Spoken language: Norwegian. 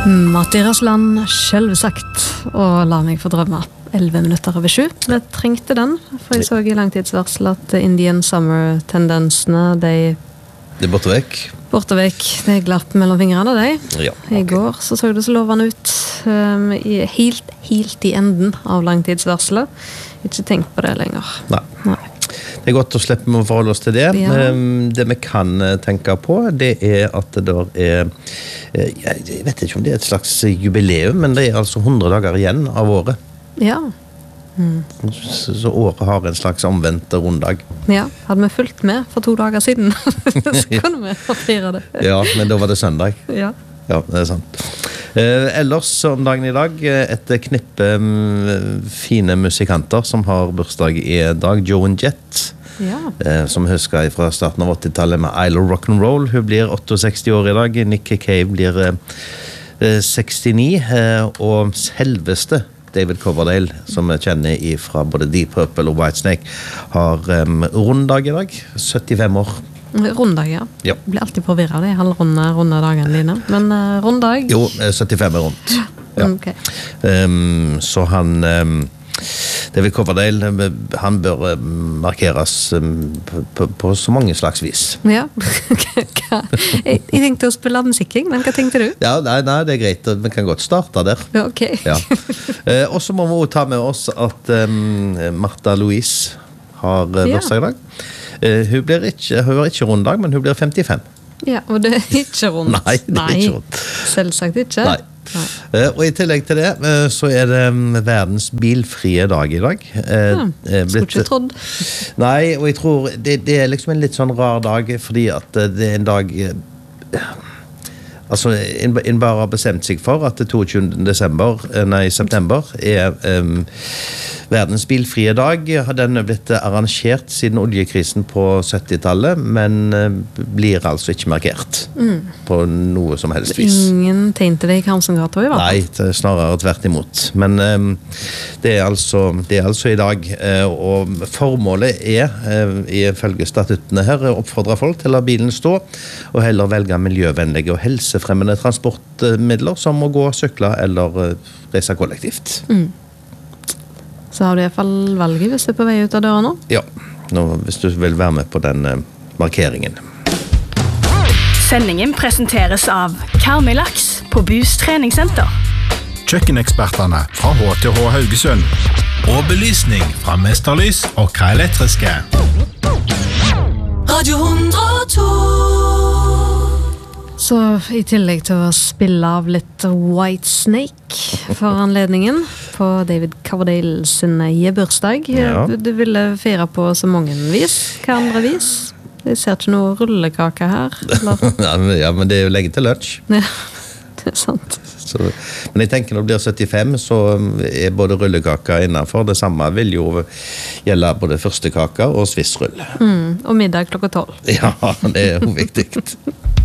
Matti Røsland, selvsagt, og la meg få drømme. 11 minutter over 7. Vi trengte den, for jeg så i langtidsvarsel at Indian Summer-tendensene, de Det borte vekk. Borte vekk, de glapp mellom fingrene, de. Ja, I går så det så lovende ut, helt i enden av langtidsvarselet. Ikke tenk på det lenger. Nei. Det godt å slippe med å forholde oss til det. Ja. Det vi kan tenke på, det at det jeg vet ikke om det et slags jubileum, men det altså 100 dager igjen av året. Ja. Så året har en slags omvendt runddag. Ja, hadde vi fulgt med for 2 dager siden, så kunne vi fire det. Ja, men da var det søndag. Ja. Ja, det sant. Ellers om dagen i dag et knippe fine musikanter som har bursdag i dag. Joan Jett, Ja. som husker fra starten av 80-tallet med Isle of Rock'n'Roll. Hun blir 68 år i dag. Nick Cave blir 69, og selveste David Coverdale, som vi kjenner fra både Deep Purple og Whitesnake, har runddag i dag. 75 år. Runddag, ja. Ja. Jeg blir alltid forvirret, det halvrunde dagene dine. Men runddag? Jo, 75 er rundt. Ja. Ok. Så han David Coverdale, han bør markeres på så mange slags vis. Ja. Jeg tenkte å spille musikking, men hva tenkte du? Ja, nei, det er greit. Vi kan godt starte der. Ja, ok. Ja. Og så må vi også ta med oss at Martha Louise har bursdag i dag. Hun var ikke runddag, men hun blir 55. Ja, og det er ikke rundt. Nei, det er ikke rundt. Selvsagt ikke. Nei. Og i tillegg til det, så er det verdens bilfrie dag i dag. Skulle ikke trodd. Nei, og jeg tror det er liksom en litt sånn rar dag, fordi at det er en dag... Altså, en bare har bestemt seg for at 22. september er verdens bilfrie dag. Den er blitt arrangert siden oljekrisen på 70-tallet, men blir altså ikke markert på noe som helst vis. Ingen tegn til det i Kamsengata i hvert fall. Nei, det er snarere tvert imot. Men det er altså i dag, og formålet ifølge statuttene her, å oppfordre folk til å la bilen stå, og heller velge miljøvennlige og helsefremmende transportmidler, som å gå, sykle eller reise kollektivt. Så har du i hvert fall valget hvis du er på vei ut av døra nå? Ja, hvis du vil være med på den markeringen. Sendingen presenteres av Karmøy-laks på Boost treningssenter. Kjøkkenekspertene fra HTH Haugesund. Og belysning fra Mesterlys og K-elektriske. Radio 102. Så i tillegg til å spille av litt Whitesnake for anledningen på David Coverdale sin bursdag. Ja. Du ville fire på så mange vis. Hva andre vis? Jeg ser ikke noe rullekake her. Ja, men det er jo lenge til lunsj. Ja, det er sant. Men jeg tenker når det blir 75, så er både rullekaka innenfor. Det samme vil jo gjelde både første kaka og svissrull. Og middag klokka 12. Ja, det er jo viktig.